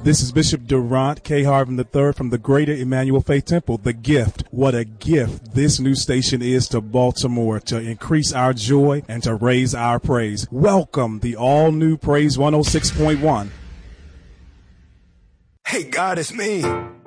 This is Bishop Durant K. Harvin III from the Greater Emmanuel Faith Temple. The gift. What a gift this new station is to Baltimore to increase our joy and to raise our praise. Welcome the all-new Praise 106.1. Hey, God, it's me.